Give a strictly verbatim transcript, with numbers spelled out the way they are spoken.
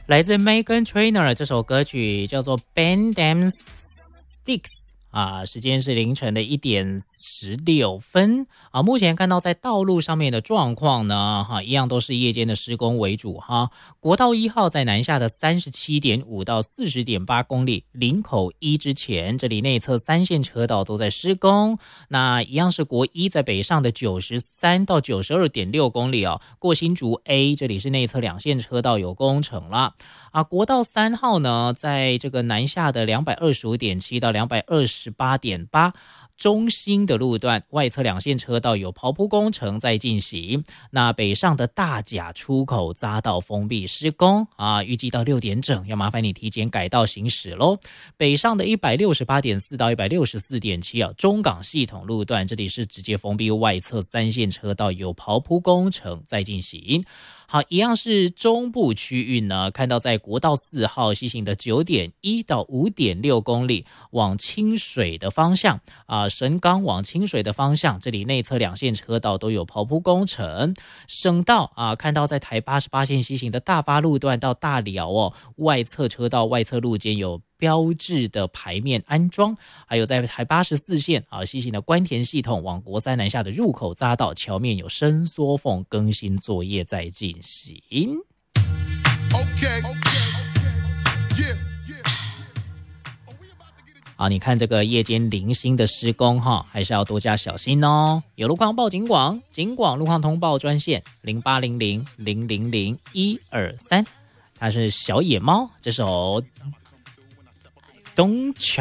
来自 Meghan Trainor 这首歌曲叫做 Band Them Sticks 啊，时间是凌晨的一点十六分啊。目前看到在道路上面的状况呢，哈、啊，一样都是夜间的施工为主哈。国道一号在南下的 三十七点五 到 四十点八 公里，林口一之前，这里内侧三线车道都在施工。那一样是国一在北上的九十三到 九十二点六 公里哦，过新竹 A 这里是内侧两线车道有工程了。啊，国道三号呢，在这个南下的 两百二十五点七 到 两百二十八点八，中心的路段外侧两线车道有刨铺工程在进行。那北上的大甲出口匝道封闭施工啊，预计到六点整，要麻烦你提前改道行驶咯。北上的 一百六十八点四 到 一百六十四点七 啊，中港系统路段这里是直接封闭外侧三线车道有刨铺工程在进行。好，一样是中部区域呢，看到在国道四号西行的 九点一 到 五点六 公里往清水的方向啊，神冈往清水的方向，这里内侧两线车道都有刨铺工程。省道啊，看到在台八十八线西行的大发路段到大寮哦，外侧车道外侧路肩有标志的牌面安装，还有在台八十四线啊西行的关田系统往国三南下的入口匝道桥面有伸缩缝更新作业在进行。Okay, okay, yeah, yeah. 好，你看这个夜间零星的施工哈，还是要多加小心哦。有路况报警广，警广路况通报专线零八零零零零零一二三，它是小野猫这首。Don't